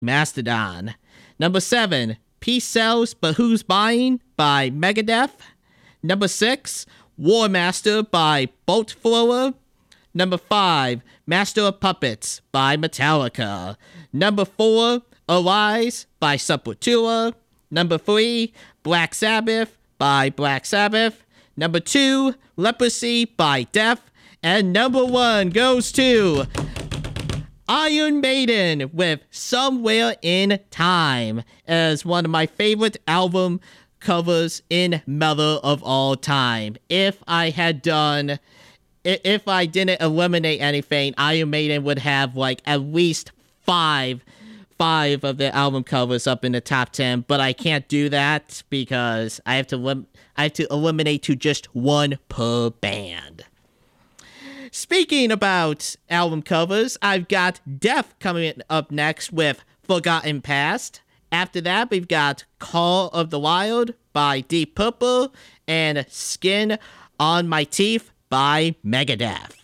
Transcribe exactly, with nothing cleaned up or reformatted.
Mastodon. Number seven, Peace Sells But Who's Buying by Megadeth. Number six, War Master by Bolt Thrower. Number five, Master of Puppets by Metallica. Number four, Arise by Sepultura. Number three, Black Sabbath by Black Sabbath. Number two, Leprosy by Death. And number one goes to Iron Maiden with Somewhere in Time as one of my favorite album covers in metal of all time. If I had done, if I didn't eliminate anything, Iron Maiden would have like at least five, five of the album covers up in the top ten. But I can't do that because I have to lim- I have to eliminate to just one per band. Speaking about album covers, I've got Death coming up next with Forgotten Past. After that, we've got Call of the Wild by Deep Purple and Skin on My Teeth by Megadeth.